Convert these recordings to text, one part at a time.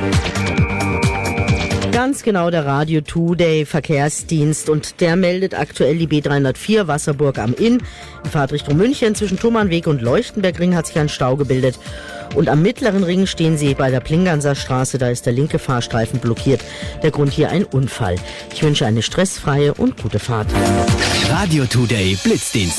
Ganz genau, der Radio Today Verkehrsdienst, und der meldet aktuell die B304 Wasserburg am Inn in Fahrtrichtung München. Zwischen Thomannweg und Leuchtenbergring hat sich ein Stau gebildet. Und am mittleren Ring stehen Sie bei der Plinganser Straße, da ist der linke Fahrstreifen blockiert. Der Grund hier ein Unfall. Ich wünsche eine stressfreie und gute Fahrt. Radio Today Blitzdienst.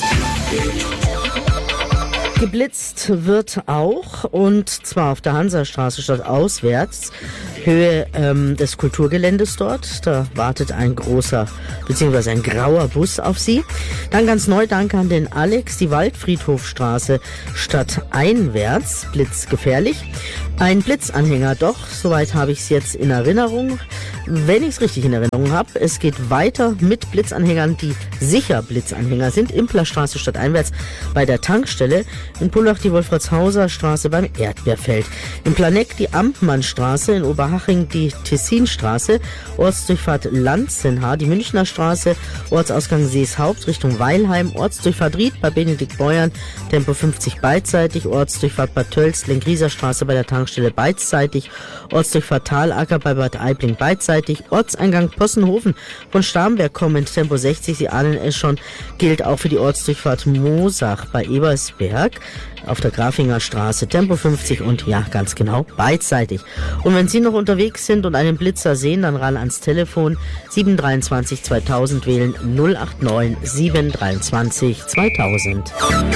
Geblitzt wird auch, und zwar auf der Hansastraße statt auswärts, Höhe des Kulturgeländes dort. Da wartet ein großer bzw. ein grauer Bus auf Sie. Dann ganz neu, danke an den Alex, die Waldfriedhofstraße statt einwärts, blitzgefährlich. Ein Blitzanhänger, doch, soweit habe ich es jetzt in Erinnerung. Wenn ich es richtig in Erinnerung habe, es geht weiter mit Blitzanhängern, die sicher Blitzanhänger sind. Implerstraße statt einwärts bei der Tankstelle. In Pullach die Wolfratshauser Straße beim Erdbeerfeld. In Planegg die Ampmannstraße, in Oberhaching die Tessinstraße, Ortsdurchfahrt Lanzenhaar, die Münchner Straße, Ortsausgang Seeshaupt Richtung Weilheim, Ortsdurchfahrt Ried bei Benedikt Beuern, Tempo 50 beidseitig, Ortsdurchfahrt Bad Tölz, Lengrieser Straße bei der Tankstelle beidseitig, Ortsdurchfahrt Talacker bei Bad Aibling beidseitig, Ortseingang Possenhofen von Starnberg kommend, Tempo 60, Sie ahnen es schon, gilt auch für die Ortsdurchfahrt Moosach bei Ebersberg auf der Grafinger Straße, Tempo 50 und ja, ganz genau, beidseitig. Und wenn Sie noch unterwegs sind und einen Blitzer sehen, dann ran ans Telefon 723 2000 wählen 089 723 2000.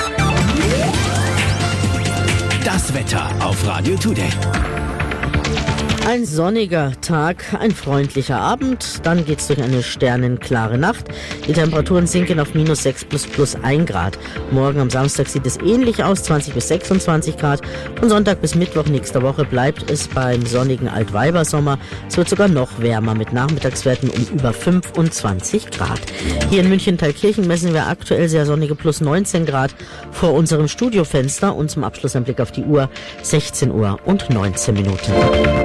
Das Wetter auf Radio Today. Ein sonniger Tag, ein freundlicher Abend, dann geht's durch eine sternenklare Nacht. Die Temperaturen sinken auf -6 bis +1 Grad. Morgen am Samstag sieht es ähnlich aus, 20 bis 26 Grad. Von Sonntag bis Mittwoch nächster Woche bleibt es beim sonnigen Altweibersommer. Es wird sogar noch wärmer mit Nachmittagswerten um über 25 Grad. Hier in München-Thalkirchen messen wir aktuell sehr sonnige +19 Grad vor unserem Studiofenster, und zum Abschluss ein Blick auf die Uhr, 16 Uhr und 19 Minuten.